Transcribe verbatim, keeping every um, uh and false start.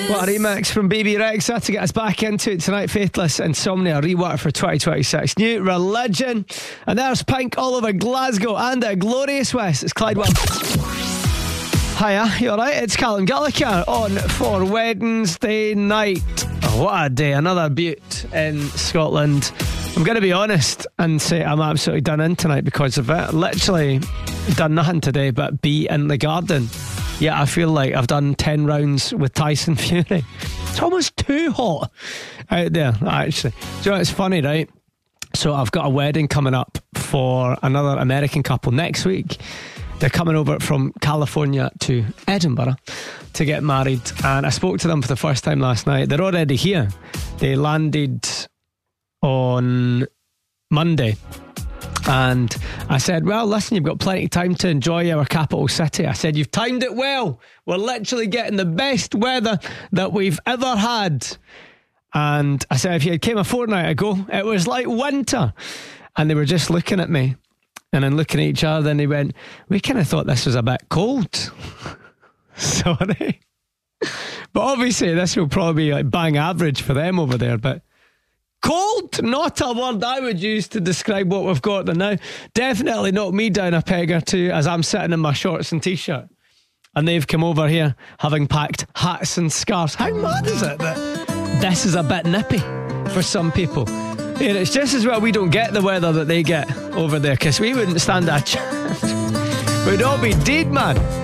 What a remix from Baby Rexha to get us back into it tonight. Faithless Insomnia reworked for twenty twenty-six. New Religion. And there's Pink all over Glasgow and a Glorious West. It's Clyde One. Hiya, you alright? It's Callum Gallagher on for Wednesday night. Oh, what a day. Another beaut in Scotland. I'm going to be honest and say I'm absolutely done in tonight because of it. Literally done nothing today but be in the garden. Yeah, I feel like I've done ten rounds with Tyson Fury. It's almost too hot out there, actually. Do you know, it's funny, right? So I've got a wedding coming up for another American couple next week. They're coming over from California to Edinburgh to get married. And I spoke to them for the first time last night. They're already here. They landed on Monday. And I said, well, listen, you've got plenty of time to enjoy our capital city. I said, you've timed it well. We're literally getting the best weather that we've ever had. And I said, if you had came a fortnight ago, it was like winter. And they were just looking at me and then looking at each other. And they went, we kind of thought this was a bit cold. Sorry. But obviously this will probably be like bang average for them over there. But cold, not a word I would use to describe what we've got there now. Definitely knocked me down a peg or two as I'm sitting in my shorts and t-shirt. And they've come over here having packed hats and scarves. How mad is it that this is a bit nippy for some people? And it's just as well we don't get the weather that they get over there, because we wouldn't stand a chance. We'd all be dead, man.